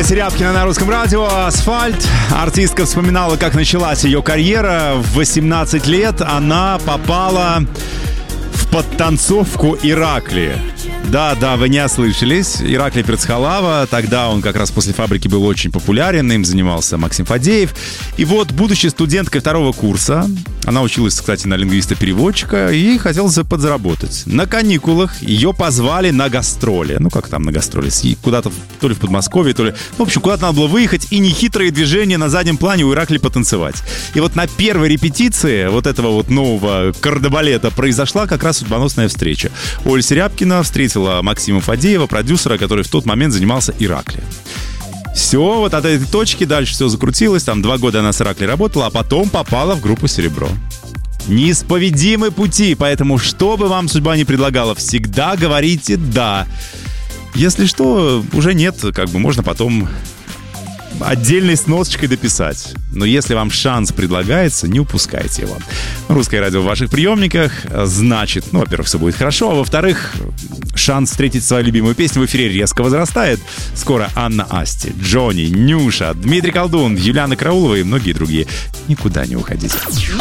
Оля Серябкина на Русском радио. «Асфальт». Артистка вспоминала, как началась ее карьера. В 18 лет она попала в подтанцовку Ираклия. Да, вы не ослышались. Ираклий Перцхалава. Тогда он как раз после «Фабрики» был очень популярен. Им занимался Максим Фадеев. И вот, будучи студенткой 2 курса, она училась, кстати, на лингвиста-переводчика и хотела подзаработать. На каникулах ее позвали на гастроли. Ну, как там на гастроли? Куда-то, то ли в Подмосковье, то ли... В общем, куда-то надо было выехать, и нехитрые движения на заднем плане у Ираклия потанцевать. И вот на первой репетиции вот этого вот нового кардебалета произошла как раз судьбоносная встреча. Оля Серябкина встретила Максима Фадеева, продюсера, который в тот момент занимался Ираклием. Все, вот от этой точки дальше все закрутилось. Там 2 года она с Ираклием работала, а потом попала в группу «Серебро». Неисповедимы пути, поэтому что бы вам судьба ни предлагала, всегда говорите «да». Если что, уже нет, как бы можно потом отдельной сносочкой дописать. Но если вам шанс предлагается, не упускайте его. Русское радио в ваших приемниках, значит, во-первых, все будет хорошо, а во-вторых, шанс встретить свою любимую песню в эфире резко возрастает. Скоро Анна Асти, Джонни, Нюша, Дмитрий Колдун, Юлиана Караулова и многие другие. Никуда не уходите.